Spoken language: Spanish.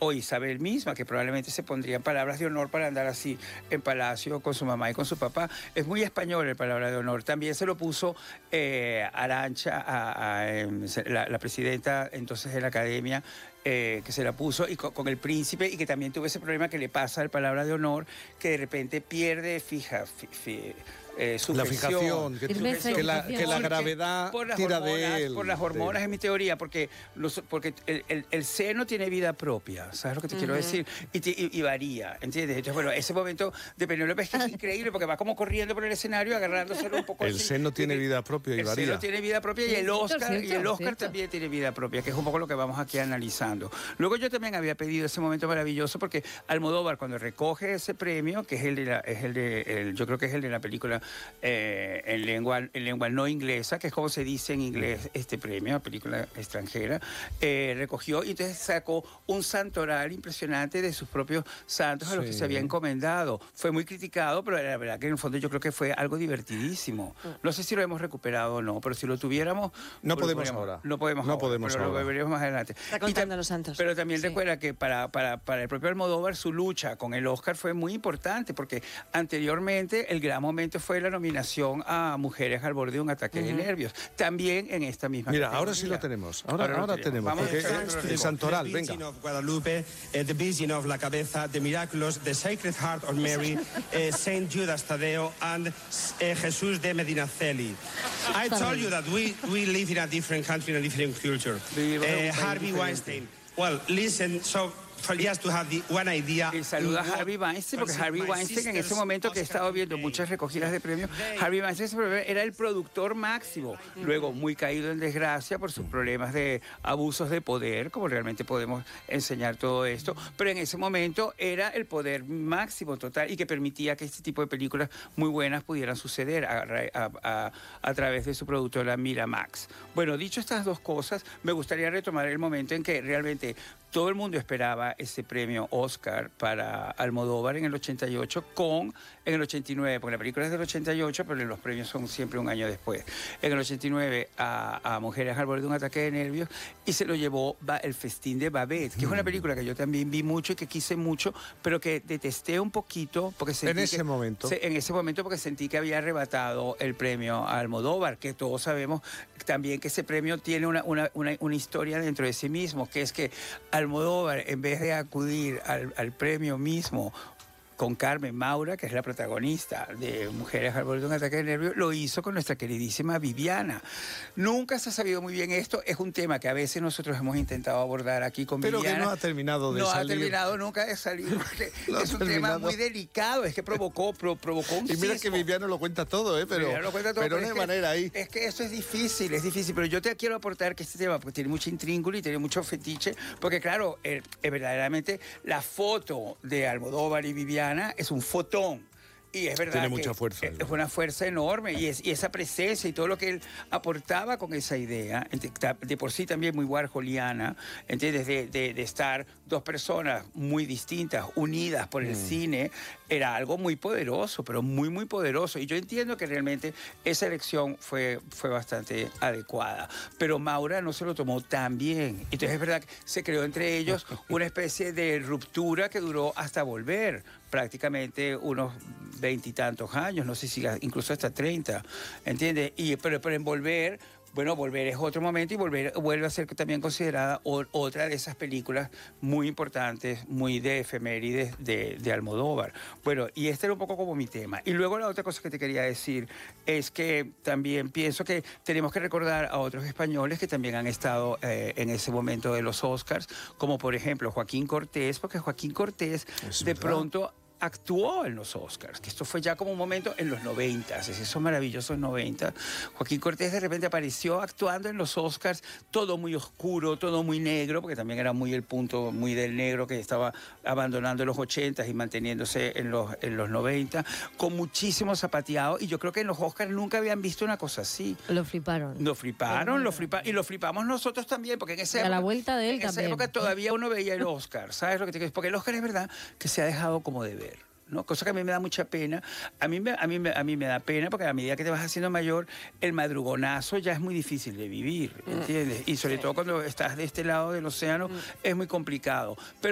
o Isabel misma, que probablemente se pondría palabras de honor para andar así en palacio con su mamá y con su papá. Es muy español el palabra de honor. También se lo puso Arantxa, la presidenta entonces de la academia, que se la puso y con el príncipe, y que también tuvo ese problema que le pasa al palabra de honor, que de repente pierde su la fijación, que la gravedad tira de él. Por las hormonas, es mi teoría, porque el seno tiene vida propia, ¿sabes lo que te quiero decir? Y varía, ¿entiendes? Entonces, bueno, ese momento de Penélope es que es increíble, porque va como corriendo por el escenario, agarrándoselo un poco el así. Seno tiene vida propia y varía. El seno tiene vida propia, y el Oscar también tiene vida propia, que es un poco lo que vamos aquí analizando. Luego yo también había pedido ese momento maravilloso, porque Almodóvar, cuando recoge ese premio, que es yo creo que es el de la película en lengua no inglesa, que es como se dice en inglés este premio, película extranjera, recogió y entonces sacó un santoral impresionante de sus propios santos a los que se había encomendado. Fue muy criticado, pero la verdad que en el fondo yo creo que fue algo divertidísimo. No sé si lo hemos recuperado o no, pero si lo tuviéramos... No podemos ahora. No podemos ahora, pero lo veremos más adelante. Está contando los santos. Pero también recuerda que para el propio Almodóvar, su lucha con el Oscar fue muy importante, porque anteriormente el gran momento fue la nominación a Mujeres al borde de un ataque de nervios. También en esta misma Mira, categoría. ahora sí lo tenemos. Ahora tenemos. Vamos El santoral, venga. The Virgin of Guadalupe, The Virgin of la Cabeza, The Miraculous, The Sacred Heart of Mary, Saint Judas Tadeo, and Jesús de Medinaceli. I told you that we live in a different country and a different culture. Harvey Weinstein. Well, listen, so for just to have one idea. Y saluda a Harvey Weinstein, porque Harvey Weinstein en ese momento que he estado viendo muchas recogidas de premios, Harvey Weinstein era el productor máximo, luego muy caído en desgracia por sus problemas de abusos de poder, como realmente podemos enseñar todo esto, pero en ese momento era el poder máximo total y que permitía que este tipo de películas muy buenas pudieran suceder a través de su productora Miramax. Bueno, dicho estas dos cosas, me gustaría retomar el momento en que realmente todo el mundo esperaba ese premio Oscar para Almodóvar en el 88 en el 89, porque la película es del 88, pero los premios son siempre un año después. En el 89 a Mujeres al borde de un ataque de nervios, y se lo llevó El festín de Babette, que es una película que yo también vi mucho y que quise mucho, pero que detesté un poquito porque sentí en ese momento porque sentí que había arrebatado el premio a Almodóvar, que todos sabemos también que ese premio tiene una historia dentro de sí mismo, que es que Almodóvar, en vez de acudir al premio mismo con Carmen Maura, que es la protagonista de Mujeres al borde de un ataque de nervios, lo hizo con nuestra queridísima Viviana. Nunca se ha sabido muy bien esto, es un tema que a veces nosotros hemos intentado abordar aquí con Viviana. Pero que no ha terminado de salir. No ha terminado nunca de salir, porque es un tema muy delicado, es que provocó un Y mira que Viviana lo cuenta todo, pero no hay manera ahí. Es que esto es difícil, pero yo te quiero aportar que este tema, porque tiene mucha intríngulis y tiene mucho fetiche, porque claro, verdaderamente la foto de Almodóvar y Viviana es un fotón. Y es verdad tiene mucha fuerza. Es una fuerza enorme, y esa presencia y todo lo que él aportaba con esa idea, de por sí también muy warholiana, ¿entiendes? De estar dos personas muy distintas, unidas por el cine, era algo muy poderoso, pero muy, muy poderoso. Y yo entiendo que realmente esa elección fue bastante adecuada. Pero Maura no se lo tomó tan bien. Entonces es verdad que se creó entre ellos una especie de ruptura que duró hasta volver, prácticamente unos 20 y tantos años, no sé si incluso hasta 30, ¿entiendes? Pero en Volver, bueno, Volver es otro momento, y vuelve a ser también considerada otra de esas películas muy importantes, muy de efemérides de Almodóvar. Bueno, y este era un poco como mi tema. Y luego la otra cosa que te quería decir es que también pienso que tenemos que recordar a otros españoles que también han estado en ese momento de los Oscars, como por ejemplo Joaquín Cortés, porque Joaquín Cortés de pronto actuó en los Oscars, que esto fue ya como un momento en los 90, esos maravillosos 90. Joaquín Cortés de repente apareció actuando en los Oscars, todo muy oscuro, todo muy negro, porque también era muy el punto muy del negro que estaba abandonando los 80 y manteniéndose en los 90, con muchísimo zapateado, y yo creo que en los Oscars nunca habían visto una cosa así. Lo fliparon. Y lo flipamos nosotros también, porque en esa época, a la vuelta de él en esa también. época todavía uno veía el Oscar, ¿sabes lo que te quiero decir? Porque el Oscar es verdad que se ha dejado como de ver, ¿no? Cosa que a mí me da mucha pena. A mí me da pena, porque a medida que te vas haciendo mayor, el madrugonazo ya es muy difícil de vivir, ¿entiendes? Y sobre todo cuando estás de este lado del océano, es muy complicado. Pero